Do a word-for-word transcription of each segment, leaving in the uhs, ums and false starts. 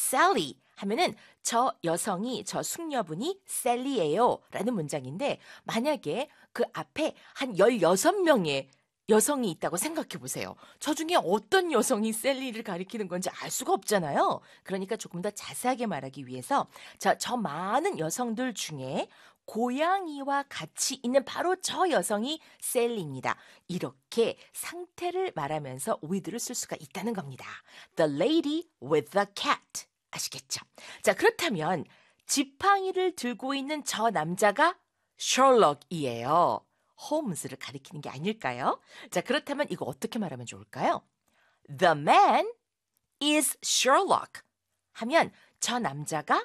Sally 하면은 저 여성이, 저 숙녀분이 셀리예요 라는 문장인데 만약에 그 앞에 한 열여섯 명의 여성이 있다고 생각해 보세요. 저 중에 어떤 여성이 셀리를 가리키는 건지 알 수가 없잖아요. 그러니까 조금 더 자세하게 말하기 위해서 저, 저 많은 여성들 중에 고양이와 같이 있는 바로 저 여성이 셀리입니다. 이렇게 상태를 말하면서 with를 쓸 수가 있다는 겁니다. The lady with the cat. 아시겠죠? 자, 그렇다면 지팡이를 들고 있는 저 남자가 셜록이에요. 홈즈를 가리키는 게 아닐까요? 자, 그렇다면 이거 어떻게 말하면 좋을까요? The man is Sherlock 하면 저 남자가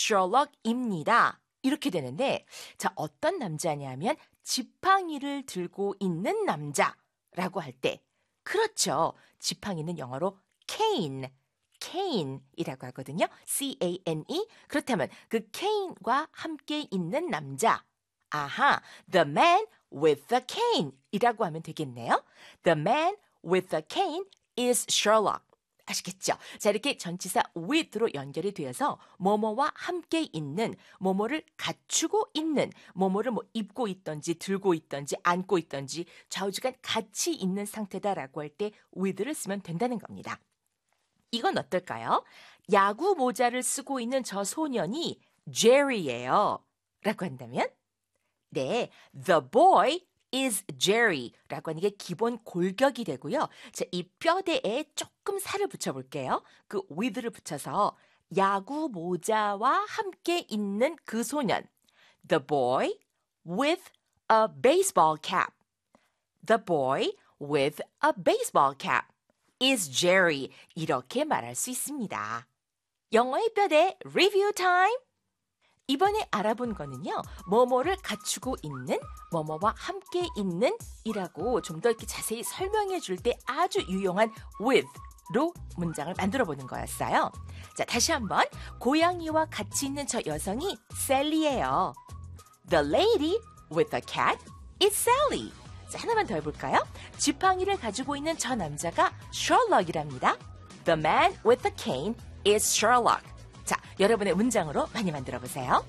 셜록입니다. 이렇게 되는데 자, 어떤 남자냐면 지팡이를 들고 있는 남자라고 할 때 그렇죠. 지팡이는 영어로 cane, cane이라고 하거든요. C A N E. 그렇다면 그 cane과 함께 있는 남자 아하, the man with the cane 이라고 하면 되겠네요. The man with the cane is Sherlock. 아시겠죠? 자, 이렇게 전치사 with로 연결이 되어서 뭐뭐와 함께 있는, 뭐뭐를 갖추고 있는, 뭐뭐를 뭐 입고 있던지 들고 있던지 안고 있던지 좌우지간 같이 있는 상태다라고 할 때 with를 쓰면 된다는 겁니다. 이건 어떨까요? 야구 모자를 쓰고 있는 저 소년이 Jerry예요. 라고 한다면 네, the boy is Jerry 라고 하는 게 기본 골격이 되고요. 자, 이 뼈대에 조금 살을 붙여볼게요. 그 with를 붙여서 야구 모자와 함께 있는 그 소년 The boy with a baseball cap The boy with a baseball cap is Jerry 이렇게 말할 수 있습니다. 영어의 뼈대 리뷰 타임! 이번에 알아본 거는요. 뭐뭐를 갖추고 있는, 뭐뭐와 함께 있는 이라고 좀 더 이렇게 자세히 설명해 줄 때 아주 유용한 with로 문장을 만들어 보는 거였어요. 자, 다시 한번 고양이와 같이 있는 저 여성이 셀리예요. The lady with the cat is Sally. 자, 하나만 더 해볼까요? 지팡이를 가지고 있는 저 남자가 Sherlock이랍니다. The man with the cane is Sherlock. 자, 여러분의 문장으로 많이 만들어 보세요.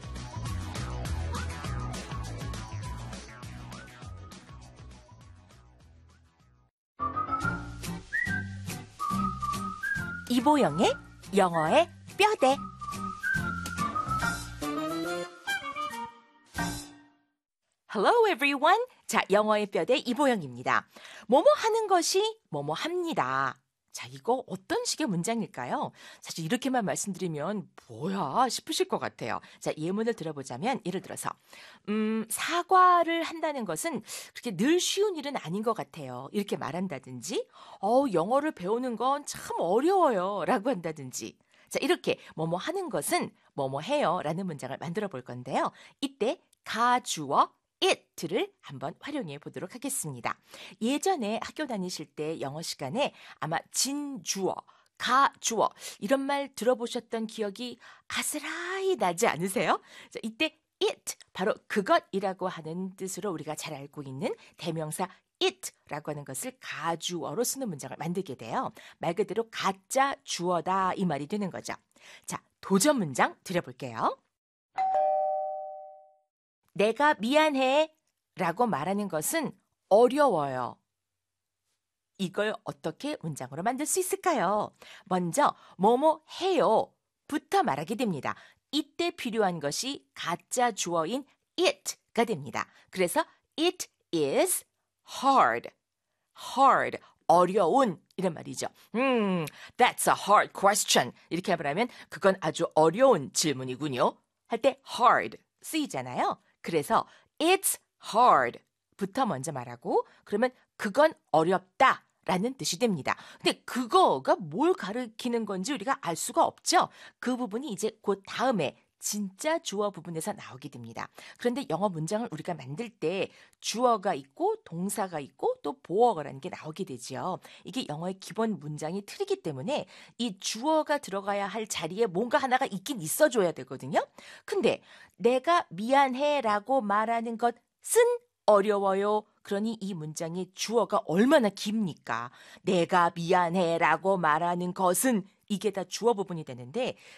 이보영의 영어의 뼈대. Hello everyone. 자, 영어의 뼈대 이보영입니다. 뭐뭐 하는 것이 뭐뭐 합니다. 자, 이거 어떤 식의 문장일까요? 사실 이렇게만 말씀드리면 뭐야 싶으실 것 같아요. 자, 예문을 들어보자면 예를 들어서 음, 사과를 한다는 것은 그렇게 늘 쉬운 일은 아닌 것 같아요. 이렇게 말한다든지 어, 영어를 배우는 건 참 어려워요 라고 한다든지 자, 이렇게 뭐뭐 하는 것은 뭐뭐 해요 라는 문장을 만들어 볼 건데요. 이때 가주어 it를 한번 활용해 보도록 하겠습니다. 예전에 학교 다니실 때 영어 시간에 아마 진주어, 가주어 이런 말 들어보셨던 기억이 아스라이 나지 않으세요? 자, 이때 it, 바로 그것이라고 하는 뜻으로 우리가 잘 알고 있는 대명사 it라고 하는 것을 가주어로 쓰는 문장을 만들게 돼요. 말 그대로 가짜 주어다 이 말이 되는 거죠. 자, 도전 문장 드려볼게요. 내가 미안해 라고 말하는 것은 어려워요. 이걸 어떻게 문장으로 만들 수 있을까요? 먼저 뭐뭐 해요 부터 말하게 됩니다. 이때 필요한 것이 가짜 주어인 it가 됩니다. 그래서 it is hard, hard, 어려운 이런 말이죠. 음, that's a hard question. 이렇게 말하면 그건 아주 어려운 질문이군요. 할 때 hard 쓰이잖아요. 그래서 it's hard 부터 먼저 말하고 그러면 그건 어렵다 라는 뜻이 됩니다. 근데 그거가 뭘 가리키는 건지 우리가 알 수가 없죠. 그 부분이 이제 그 다음에 진짜 주어 부분에서 나오게 됩니다. 그런데 영어 문장을 우리가 만들 때 주어가 있고 동사가 있고 또 보어가라는 게 나오게 되죠. 이게 영어의 기본 문장이 틀이기 때문에 이 주어가 들어가야 할 자리에 뭔가 하나가 있긴 있어줘야 되거든요. 근데 내가 미안해 라고 말하는 것은 어려워요. 그러니 이 문장의 주어가 얼마나 깁니까? 내가 미안해 라고 말하는 것은 이게 다 주어 부분이 되는데